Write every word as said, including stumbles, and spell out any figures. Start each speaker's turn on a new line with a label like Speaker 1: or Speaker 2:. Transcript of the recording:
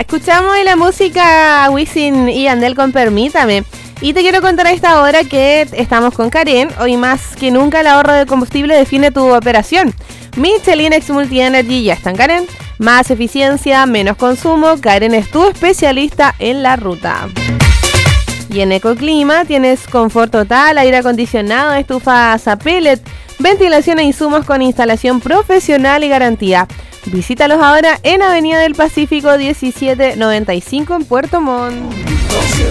Speaker 1: escuchamos la música Wisin y Yandel con Permítame. Y te quiero contar a esta hora que estamos con Karen. Hoy más que nunca el ahorro de combustible define tu operación. Michelin X Multi Energy ya está en Karen. Más eficiencia, menos consumo. Karen es tu especialista en la ruta. Y en Ecoclima tienes confort total, aire acondicionado, estufas a pellet, ventilación e insumos con instalación profesional y garantía. Visítalos ahora en Avenida del Pacífico diecisiete noventa y cinco en Puerto Montt.